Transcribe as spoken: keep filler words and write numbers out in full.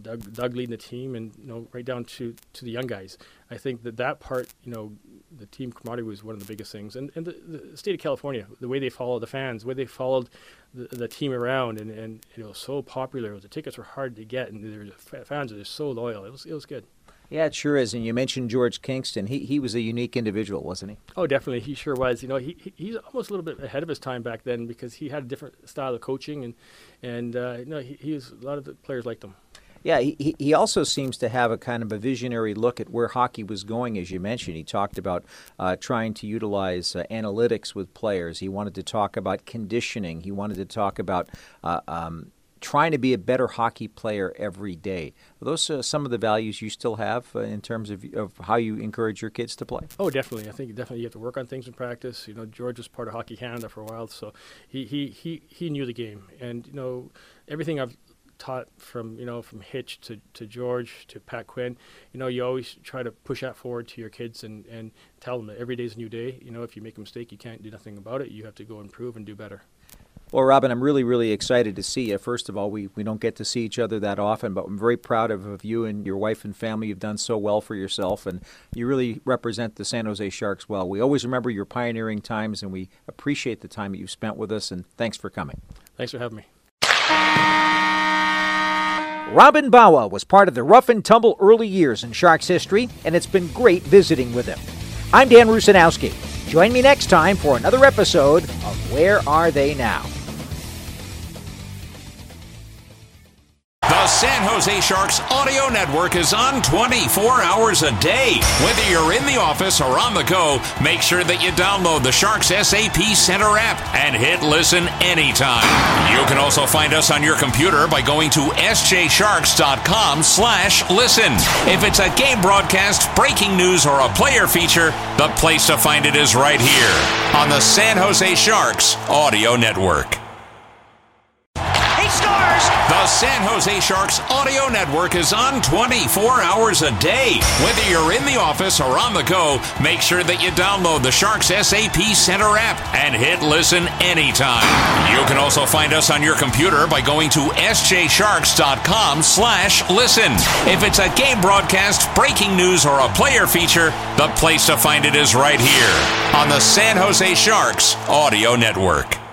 Doug, Doug leading the team, and you know, right down to, to the young guys. I think that that part, you know, the team camaraderie was one of the biggest things. And, and the, the state of California, the way they followed the fans, the way they followed the, the team around, and, and it was so popular. The tickets were hard to get, and the fans are just so loyal. It was it was good. Yeah, it sure is. And you mentioned George Kingston. He he was a unique individual, wasn't he? Oh, definitely. He sure was. You know, he, he he's almost a little bit ahead of his time back then because he had a different style of coaching, and and uh, you know, he, he was, a lot of the players liked him. Yeah, he he also seems to have a kind of a visionary look at where hockey was going, as you mentioned. He talked about uh, trying to utilize uh, analytics with players. He wanted to talk about conditioning. He wanted to talk about uh, um, trying to be a better hockey player every day. Are those uh, some of the values you still have uh, in terms of, of how you encourage your kids to play? Oh, definitely. I think definitely you have to work on things in practice. You know, George was part of Hockey Canada for a while, so he he, he, he knew the game. And, you know, everything I've taught from, you know, from Hitch to, to George to Pat Quinn, you know, you always try to push that forward to your kids and, and tell them that every day's a new day. You know, if you make a mistake, you can't do nothing about it. You have to go improve and do better. Well, Robin, I'm really, really excited to see you. First of all, we, we don't get to see each other that often, but I'm very proud of, of you and your wife and family. You've done so well for yourself, and you really represent the San Jose Sharks well. We always remember your pioneering times, and we appreciate the time that you've spent with us, and thanks for coming. Thanks for having me. Robin Bawa was part of the rough and tumble early years in Sharks history, and it's been great visiting with him. I'm Dan Rusanowski. Join me next time for another episode of Where Are They Now? The San Jose Sharks Audio Network is on twenty-four hours a day. Whether you're in the office or on the go, make sure that you download the Sharks S A P Center app and hit listen anytime. You can also find us on your computer by going to s j sharks dot com slash listen. If it's a game broadcast, breaking news, or a player feature, the place to find it is right here on the San Jose Sharks Audio Network. The San Jose Sharks Audio Network is on twenty-four hours a day. Whether you're in the office or on the go, make sure that you download the Sharks S A P Center app and hit listen anytime. You can also find us on your computer by going to s j sharks dot com slash listen. If it's a game broadcast, breaking news, or a player feature, the place to find it is right here on the San Jose Sharks Audio Network.